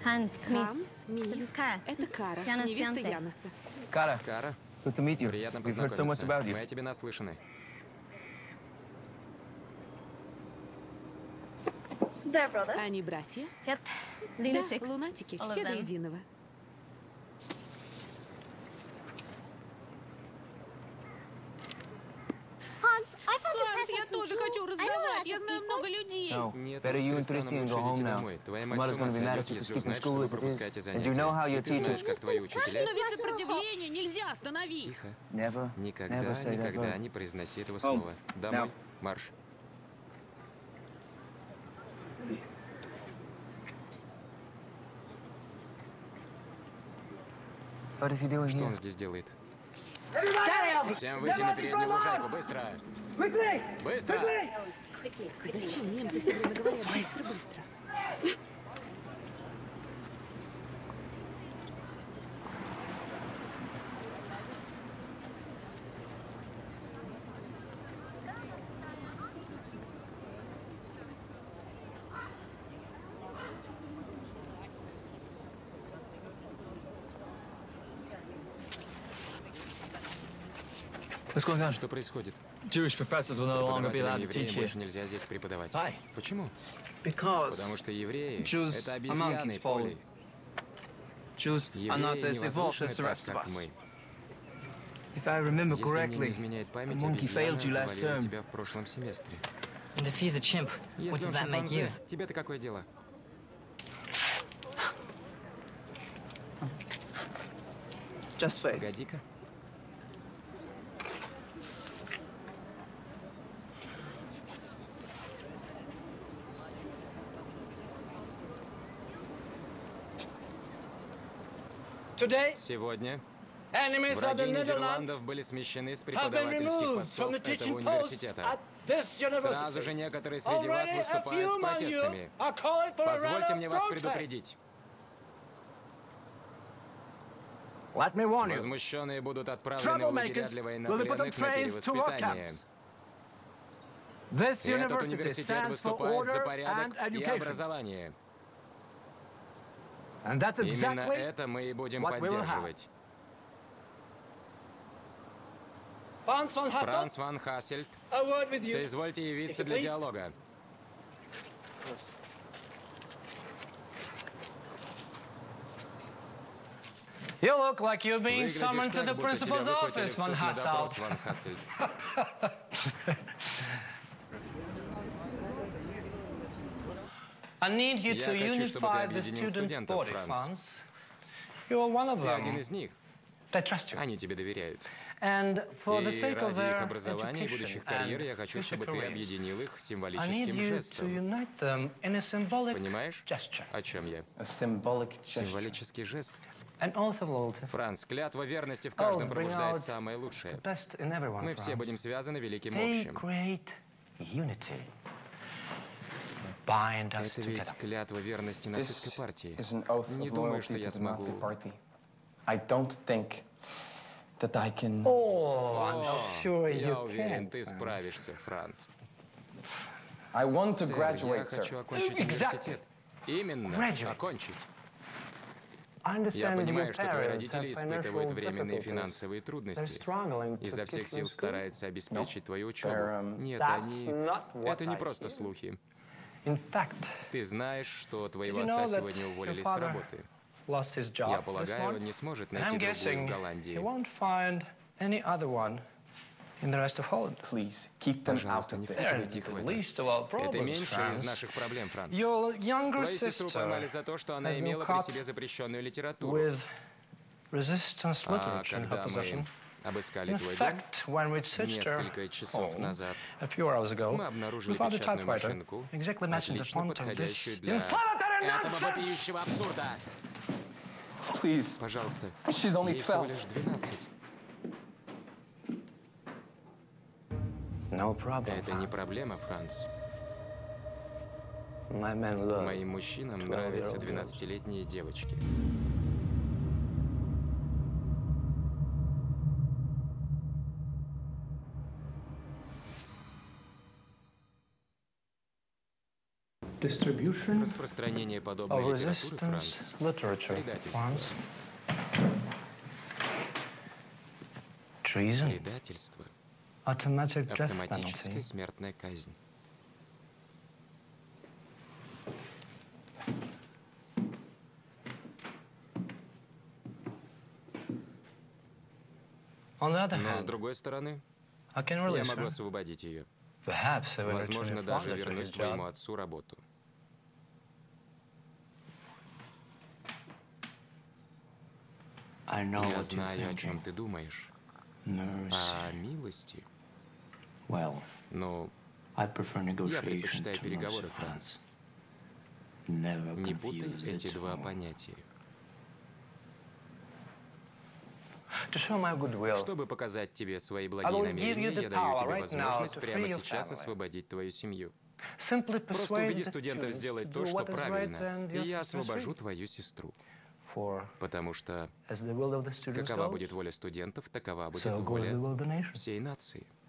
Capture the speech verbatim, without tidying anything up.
Hans, Ханс, Miss. мисс. This is Kara. Это Кара, Яна невеста Сьянсе. Яноса. Кара, Кара, good to meet you. приятно We've heard so much познакомиться. about you. Мы о тебе наслышаны. They're brothers. Они братья? Yep. Да, Lunatics. лунатики, All of все до them. единого. Hans, I found a Ханс, я present тоже too. хочу I know разговаривать. lots Я of знаю people. много людей. No, Нет, better you and с Тристана Christine go лучше home идите now. домой. Твоя мать Mother's с ума gonna be mad сойдет, at you for если skipping узнает, что school вы as it пропускаете is. And do you занятия. know how your И ты знаешь, teachers... как твои учителя... Но ведь сопротивление нельзя остановить. Тихо. Never, Никогда, never say that никогда word. не произноси этого слова. Домой. Марш. What is he doing Что here? он здесь делает? Всем выйти на переднюю лужайку, быстро! Быстро! Зачем немцы все время говорят быстро-быстро? What's going on? Что происходит? Jewish professors will no longer be allowed to Преподавателям teach евреям here. больше нельзя здесь преподавать. Why? Почему? Because Потому что евреи Jews — это are обезьяны, monkeys, Paul. Поли. Jews are not Евреи as не evolved возвышены as the так, rest of как us. мы. If I remember Если мне не correctly, изменяет память, a monkey обезьяна failed you last завалила term. тебя в прошлом семестре. And if he's a chimp, what Если does он that make you? шимпанзе, тебе-то какое дело? Just wait. Погоди-ка. Today, Сегодня enemies of the враги Netherlands Нидерландов были смещены с have been преподавательских removed постов from the этого teaching posts университета. at this Сразу же university. некоторые среди вас Already a выступают few с among you протестами. are calling for a round Позвольте of мне вас protest. предупредить. Let me warn you. Возмущенные будут отправлены в лагеря Troublemakers для will be put on военнопленных на trains to war перевоспитание. camps. This Этот university университет stands for выступает за order порядок and и education. образование. And that's Именно exactly это мы и будем what we will have. поддерживать. Franz von Hasselt, Франц ван Хассельт, a word with you. соизвольте явиться If you для please. диалога. You look like you're being Выглядишь summoned to так, the будто тебя principal's выхватили в office, суд von на допрос, Hasselt. ван Хассельт. I need you Я to хочу, чтобы ты unify the объединил student студентов, body, Франц. Franz. You are one of Ты один them. из них. They trust you. Они тебе доверяют. And for the И sake of ради их their образования и education будущих карьер я and хочу, future чтобы ты careers, объединил их I need символическим you to жестом. unite them in a symbolic Понимаешь, gesture. о чем я? A symbolic gesture. Символический жест. An oath of loyalty. Франц, клятва верности в каждом Oaths bring пробуждает out самое лучшее. The best in everyone, Мы все Franz. будем связаны великим They общим. create unity. Bind us Это together. ведь клятва верности нацистской This партии. is an oath Не of думаю, что loyalty я to the Nazi смогу. party. I don't think that I can... Oh, I'm sure Я you уверен, can. ты справишься, Франц. I want to Сэр, я graduate, хочу sir. окончить Exactly. университет. Именно, Graduate. окончить. I Я understand your понимаю, что твои parents родители have испытывают financial временные difficulties. финансовые They're трудности. struggling to Изо всех keep you in сил school. стараются обеспечить твою учебу. they're, um, Нет, That's они... not what Это не I просто hear. слухи. In fact, Ты знаешь, что твоего Did you know отца that сегодня уволили your с father работы. lost his Я job this полагаю, он morning? не сможет And I'm найти другую guessing в he Голландии. won't find any other one in the rest of Holland. Please, keep them out Пожалуйста, of не this. They're впутывайте их в the это. least of our Это problems, меньшее из Franz. наших проблем, Франц. Your younger Твою сестру sister поймали за то, что она has been имела при caught себе запрещенную литературу. with resistance А literature in her когда possession. мы обыскали In твой дом, fact, when we searched her несколько часов home назад, a few hours ago, мы обнаружили we found a печатную typewriter машинку, exactly matching the отлично font of подходящую this для inflammatory этого nonsense. вопиющего абсурда. Please, Пожалуйста, she's only ей всего twelve. лишь двенадцать. No problem. Это не проблема, Франц. My men love. Моим мужчинам twelve-year-old нравятся girls. двенадцатилетние девочки. Do Distribution Распространение подобной of литературы, Франц. resistance literature. Предательство. France. Treason. Предательство. Automatic death Автоматическая penalty. смертная казнь. On the other Но, с hand, другой стороны, I can я release могу her. освободить ее. Perhaps I will return Возможно, your даже father to his вернуть твоему job. отцу работу. I know Я what you're знаю, о thinking. чем ты думаешь. Mercy. О милости. Well, Но I prefer я negotiation предпочитаю to переговоры, mercy, Франц. Franz. Never Не путай confuse эти the два two. понятия. To show my goodwill, Чтобы показать тебе свои I благие will give you намерения, the я даю power тебе right now возможность to прямо free your сейчас family. освободить твою семью. simply Просто persuade убеди the студентов students сделать to то, do что what is right правильно, and и your я sister is освобожу free. твою сестру. For Потому что as the will of the students какова goes, будет воля студентов, такова будет so goes the воля will of the nation. всей нации.